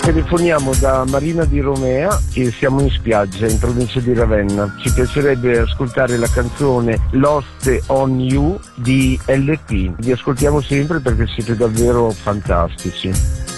Telefoniamo da Marina di Romea e siamo in spiaggia in provincia di Ravenna. Ci piacerebbe ascoltare la canzone Lost on You di LP. Vi ascoltiamo sempre perché siete davvero fantastici.